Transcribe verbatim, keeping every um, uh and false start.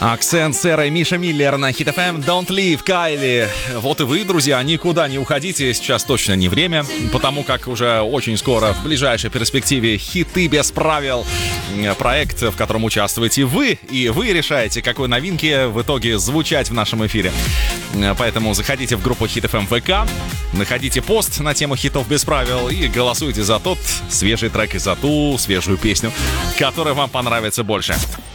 Акцент Сэра и Миша Миллер на Хит эф эм. Don't leave, Кайли. Вот и вы, друзья, никуда не уходите. Сейчас точно не время, потому как уже очень скоро, в ближайшей перспективе, «Хиты без правил». Проект, в котором участвуете вы, и вы решаете, какой новинки в итоге звучать в нашем эфире. Поэтому заходите в группу Хит эф эм ВК, находите пост на тему «Хитов без правил» и голосуйте за тот свежий трек и за ту свежую песню, которая вам понравится больше.